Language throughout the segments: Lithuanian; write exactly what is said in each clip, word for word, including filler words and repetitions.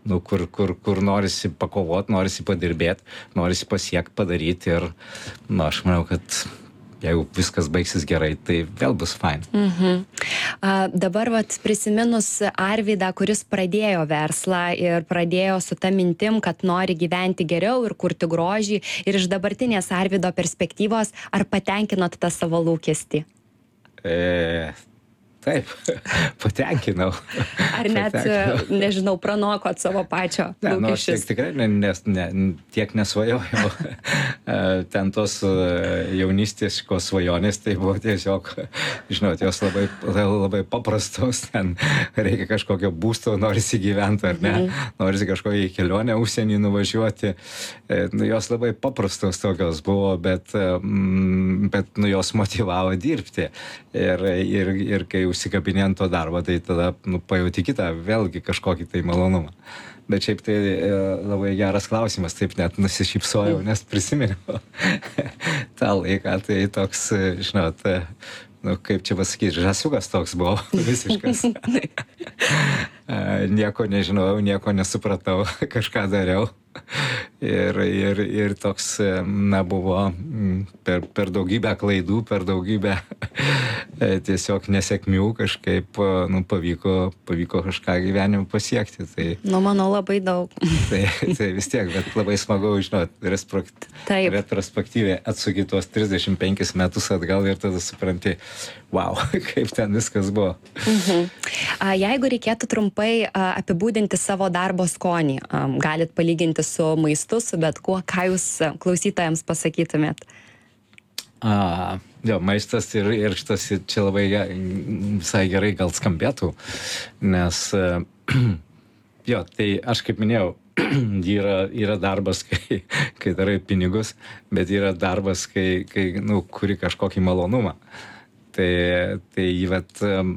nu, kur, kur, kur norisi pakovot, norisi padirbėti, norisi pasiekti, padaryti ir, nu, aš manau, kad jeigu viskas baigsis gerai, tai vėl bus fain. Mhm. A, dabar vat, prisiminus Arvydą, kuris pradėjo verslą ir pradėjo su ta mintim, kad nori gyventi geriau ir kurti grožį, ir iš dabartinės Arvydo perspektyvos, ar patenkinot tą savo lūkestį? E... Taip, patenkinau. Ar net, patenkinau. Nežinau, pranokot savo pačio ne, lūkesčius? Nu, aš tiek, tikrai ne, nes, ne, tiek nesvajojau. Ten tos jaunystės svajonės, tai buvo tiesiog, žinot, jos labai, labai paprastos. Ten reikia kažkokio būsto, norisi gyventi, ar ne? Mm. Norisi kažkokią kelionę užsienį nuvažiuoti. Nu, jos labai paprastos tokios buvo, bet, bet nu, jos motyvavo dirbti. Ir, ir, ir kai užsikabinėjant to darbą, tai tada nu, pajauti kitą, vėlgi kažkokį tai malonumą. Bet šiaip tai e, labai geras klausimas, taip net nusišypsojau, nes prisiminiau tą laiką, tai toks, žinot, nu, kaip čia pasakyti, žasiukas toks buvo, visiškas. Nieko nežinojau, nieko nesupratau, kažką dariau. Ir, ir, ir toks, na, buvo per, per daugybę klaidų, per daugybę tiesiog nesėkmių kažkaip, nu, pavyko, pavyko kažką gyvenime pasiekti. Tai, nu, manau, labai daug. Tai, tai vis tiek, bet labai smagu, žinot, retrospektyviai atsuki tuos trisdešimt penkis metus atgal ir tada supranti, wow, kaip ten viskas buvo. Mhm. Jeigu reikėtų trumpai apibūdinti savo darbo skonį, galit palyginti su maistu, su bet kuo, ką jūs klausytojams pasakytumėt? A, jo, maistas ir, ir šitas čia labai visai gerai gal skambėtų, nes jo, tai aš kaip minėjau, yra, yra darbas, kai, kai darai pinigus, bet yra darbas, kai, kai nu, kuri kažkokį malonumą. Tai, tai vat,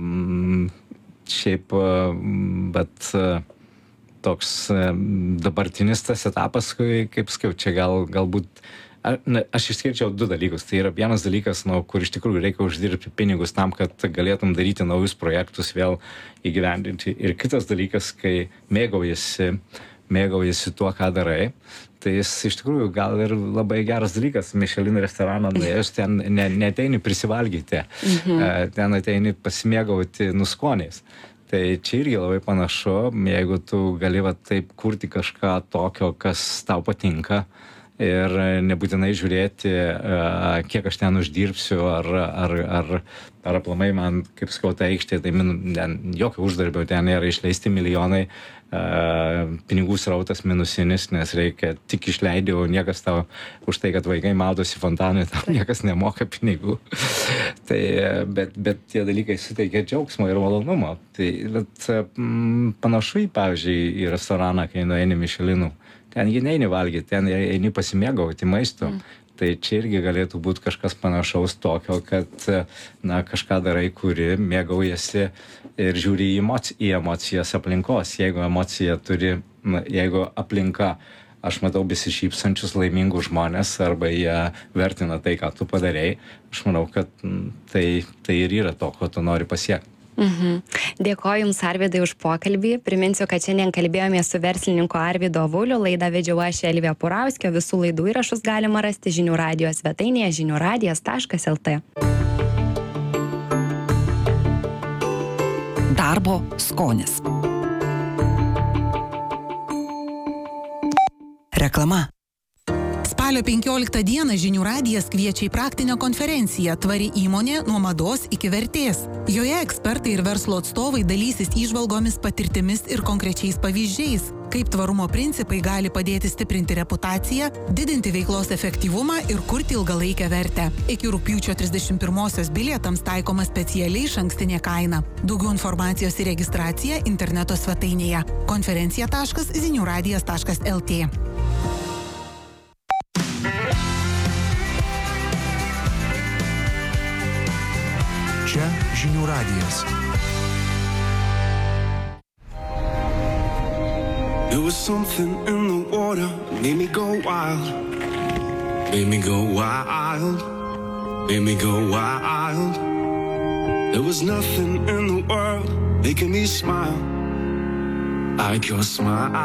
šiaip, bet toks dabartinis tas etapas, kaip sakiau, čia gal, galbūt, na, aš išskirčiau du dalykus. Tai yra vienas dalykas, nu, kur iš tikrųjų reikia uždirbti pinigus tam, kad galėtum daryti naujus projektus, vėl įgyvendinti. Ir kitas dalykas, kai mėgaujasi, mėgaujasi tuo, ką darai, tai jis iš tikrųjų gal ir labai geras dalykas. Michelin restoraną nuėjus, ten ne, neateini prisivalgyti, mhm. ten ateini pasimėgauti nuskoniais. Tai čia irgi labai panašu, jeigu tu gali va taip kurti kažką tokio, kas tau patinka ir nebūtinai žiūrėti, kiek aš ten uždirbsiu, ar, ar, ar, ar aplamai man, kaip sakau, ta aikštė, tai min, jokio uždarbio ten nėra, išleisti milijonai, pinigų srautas minusinis, nes reikia tik išleidti, o niekas tau už tai, kad vaikai maudosi fontanui, tau niekas nemoka pinigų. Tai, bet, bet tie dalykai suteikia džiaugsmo ir malonumo. Tai bet, m, panašu į, pavyzdžiui, į restoraną, kai nueini Michelinų. Ten jį neini valgyti, ten eini pasimėgauti maistu. Mm. Tai čia irgi galėtų būti kažkas panašaus tokio, kad, na, kažką darai, kuri mėgaujasi ir žiūri į, emoci į emocijas aplinkos. Jeigu emocija turi, na, jeigu aplinka, aš matau besišypsančius laimingus žmonės, arba jie vertina tai, ką tu padarei, aš manau, kad tai, tai ir yra to, ko tu nori pasiekti. Mhm. Dėkoju Jums, Arvydai, už pokalbį. Priminsiu, kad šiandien kalbėjome su verslininku Arvydu Avuliu. Laidą vedžiau aš, Elvija Purauskė. Visų laidų įrašus galima rasti žinių radijo svetainėje žinių radijas taškas lt. Darbo skonis. Reklama. Spalio penkioliktą dieną žinių radijas kviečia į praktinę konferenciją Tvari įmonė nuo mados iki vertės. Joje ekspertai ir verslo atstovai dalysis įžvalgomis, patirtimis ir konkrečiais pavyzdžiais, kaip tvarumo principai gali padėti stiprinti reputaciją, didinti veiklos efektyvumą ir kurti ilgalaikę vertę. Iki rugpjūčio trisdešimt pirmosios bilietams taikoma specialiai išankstinė kaina. Daugiau informacijos ir registracija interneto svetainėje konferencija taškas žinių radijas taškas lt. Čia žinių radijas. There was something in the water, made me go wild, made me go wild, made me go wild. There was nothing in the world making me smile like your smile.